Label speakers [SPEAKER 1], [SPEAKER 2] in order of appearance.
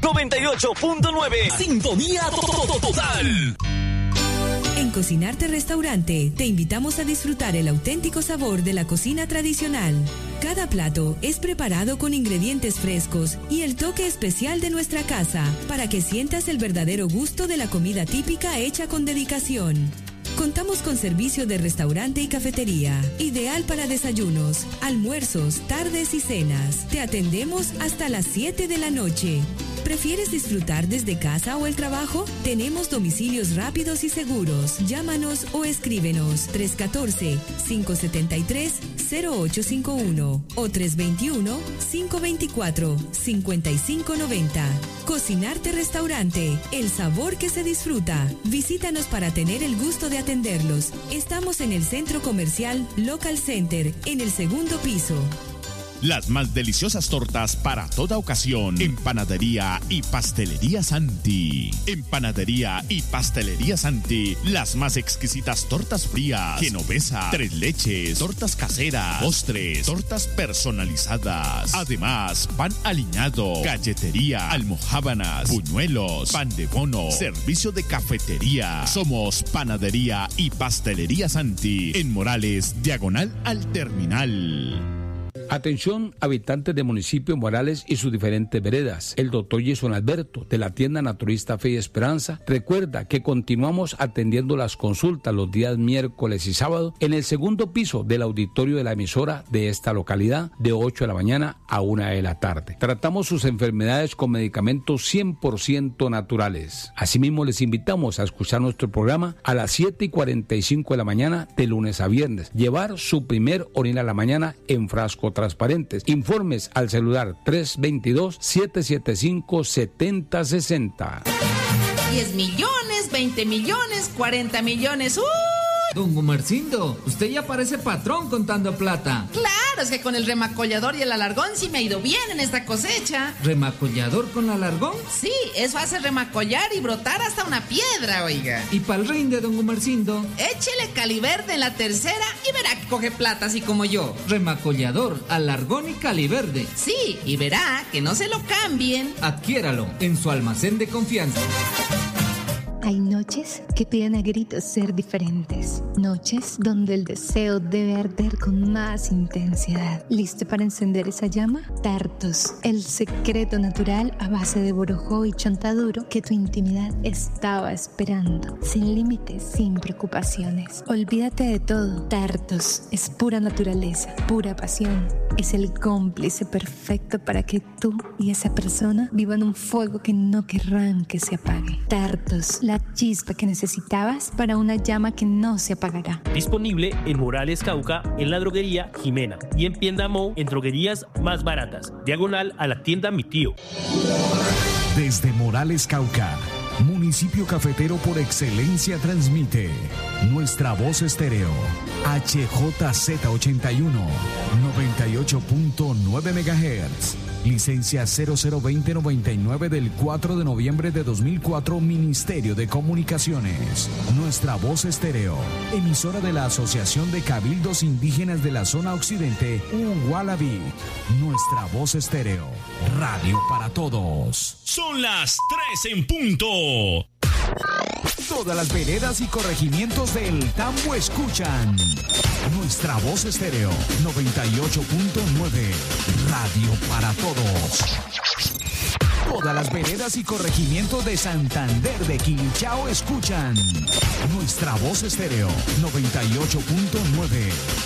[SPEAKER 1] 98.9. Sintonía total.
[SPEAKER 2] En Cocinarte Restaurante te invitamos a disfrutar el auténtico sabor de la cocina tradicional. Cada plato es preparado con ingredientes frescos y el toque especial de nuestra casa para que sientas el verdadero gusto de la comida típica hecha con dedicación. Contamos con servicio de restaurante y cafetería, ideal para desayunos, almuerzos, tardes y cenas. Te atendemos hasta las 7 de la noche. ¿Prefieres disfrutar desde casa o el trabajo? Tenemos domicilios rápidos y seguros. Llámanos o escríbenos 314-573-0851 o 321-524-5590. Cocinarte Restaurante, el sabor que se disfruta. Visítanos para tener el gusto de atenderlos. Estamos en el Centro Comercial Local Center, en el segundo piso.
[SPEAKER 3] Las más deliciosas tortas para toda ocasión. En Panadería y Pastelería Santi. En Panadería y Pastelería Santi, las más exquisitas tortas frías, genovesa, tres leches, tortas caseras, postres, tortas personalizadas. Además, pan aliñado, galletería, almojábanas, buñuelos, pan de bono, servicio de cafetería. Somos Panadería y Pastelería Santi, en Morales, diagonal al terminal.
[SPEAKER 4] Atención, habitantes del municipio Morales y sus diferentes veredas. El doctor Jason Alberto, de la tienda Naturista Fe y Esperanza, recuerda que continuamos atendiendo las consultas los días miércoles y sábado en el segundo piso del auditorio de la emisora de esta localidad, de 8 de la mañana a 1 de la tarde. Tratamos sus enfermedades con medicamentos 100% naturales. Asimismo, les invitamos a escuchar nuestro programa a las 7:45 de la mañana de lunes a viernes. Llevar su primer orina a la mañana en frasco transparentes. Informes al celular 322-775-7060.
[SPEAKER 5] 10 millones, 20 millones, 40 millones.
[SPEAKER 6] Don Gumercindo, usted ya parece patrón contando plata.
[SPEAKER 5] Claro, es que con el remacollador y el alargón sí me ha ido bien en esta cosecha.
[SPEAKER 6] ¿Remacollador con alargón?
[SPEAKER 5] Sí, eso hace remacollar y brotar hasta una piedra, oiga.
[SPEAKER 6] ¿Y pa'l rinde, don Gumercindo?
[SPEAKER 5] Échele caliverde en la tercera y verá que coge plata así como yo.
[SPEAKER 6] Remacollador, alargón y caliverde.
[SPEAKER 5] Sí, y verá que no se lo cambien.
[SPEAKER 6] Adquiéralo en su almacén de confianza.
[SPEAKER 7] Hay noches que piden a gritos ser diferentes. Noches donde el deseo debe arder con más intensidad. ¿Listo para encender esa llama? Tartos, el secreto natural a base de borojó y chontaduro que tu intimidad estaba esperando. Sin límites, sin preocupaciones. Olvídate de todo. Tartos es pura naturaleza, pura pasión. Es el cómplice perfecto para que tú y esa persona vivan un fuego que no querrán que se apague. Tartos, la chispa que necesitabas para una llama que no se apagará.
[SPEAKER 8] Disponible en Morales Cauca, en la droguería Jimena, y en Piendamó, en droguerías más baratas, diagonal a la tienda Mi Tío.
[SPEAKER 9] Desde Morales Cauca, municipio cafetero por excelencia, transmite Nuestra Voz Estéreo, HJZ81, 98.9 MHz. Licencia 002099 del 4 de noviembre de 2004, Ministerio de Comunicaciones. Nuestra Voz Estéreo, emisora de la Asociación de Cabildos Indígenas de la Zona Occidente, Ugualabí. Nuestra Voz Estéreo, radio para todos.
[SPEAKER 3] Son las 3 en punto.
[SPEAKER 9] Todas las veredas y corregimientos del Tambo escuchan Nuestra Voz Estéreo 98.9, radio para todos. Todas las veredas y corregimientos de Santander de Quilichao escuchan Nuestra Voz Estéreo 98.9.